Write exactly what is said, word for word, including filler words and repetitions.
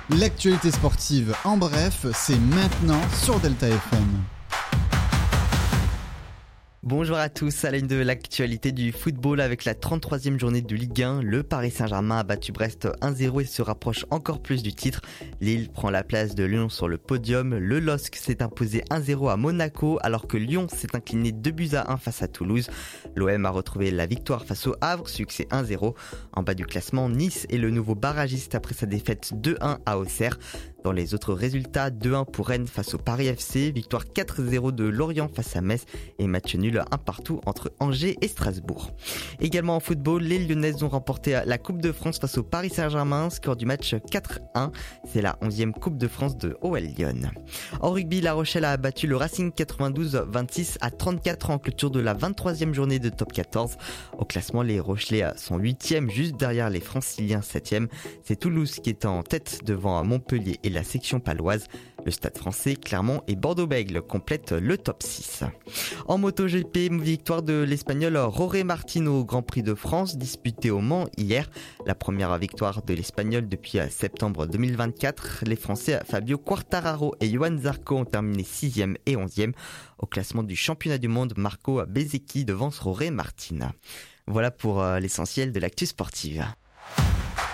L'actualité sportive en bref, c'est maintenant sur Delta F M. Bonjour à tous, à la une de l'actualité du football avec la trente-troisième journée de Ligue un, le Paris Saint-Germain a battu Brest un zéro et se rapproche encore plus du titre. Lille prend la place de Lyon sur le podium, le L O S C s'est imposé un zéro à Monaco alors que Lyon s'est incliné deux buts à un face à Toulouse. L'O M a retrouvé la victoire face au Havre, succès un zéro. En bas du classement, Nice est le nouveau barragiste après sa défaite deux un à Auxerre. Dans les autres résultats, deux un pour Rennes face au Paris F C, victoire quatre zéro de Lorient face à Metz et match nul un partout entre Angers et Strasbourg. Également en football, les Lyonnaises ont remporté la Coupe de France face au Paris Saint-Germain, score du match quatre un. C'est la onzième Coupe de France de O L Lyon. En rugby, La Rochelle a battu le Racing quatre-vingt-douze vingt-six à trente-quatre en clôture de la vingt-troisième journée de top quatorze. Au classement, les Rochelais sont huitièmes, juste derrière les Franciliens septième. C'est Toulouse qui est en tête devant Montpellier et la section paloise. Le Stade français, Clermont et Bordeaux-Bègles complètent le top six. En MotoGP, victoire de l'Espagnol Jorge Martin au Grand Prix de France disputé au Mans hier. La première victoire de l'Espagnol depuis septembre deux mille vingt-quatre. Les Français Fabio Quartararo et Johan Zarco ont terminé sixième et onzième. Au classement du championnat du monde, Marco Bezzecchi devance Jorge Martin. Voilà pour l'essentiel de l'actu sportive.